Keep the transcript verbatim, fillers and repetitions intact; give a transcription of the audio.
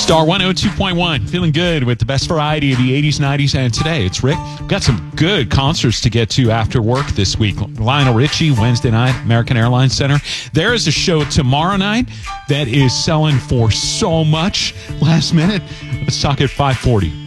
Star one oh two point one, feeling good with the best variety of the eighties, nineties, and today. It's Rick. We've got some good concerts to get to after work this week. Lionel Richie, Wednesday night, American Airlines Center. There is a show tomorrow night that is selling for so much last minute. Let's talk at five forty.